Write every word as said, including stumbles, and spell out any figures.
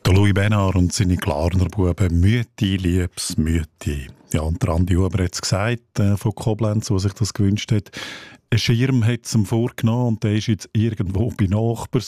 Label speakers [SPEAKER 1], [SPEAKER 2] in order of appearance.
[SPEAKER 1] Der Louis Benard und seine Glarner Buben, Mütti, liebes Mütti. Ja, und der Andi Huber hat es gesagt, äh, von Koblenz, der sich das gewünscht hat. Ein Schirm hat es ihm vorgenommen und der ist jetzt irgendwo bei Nachbars.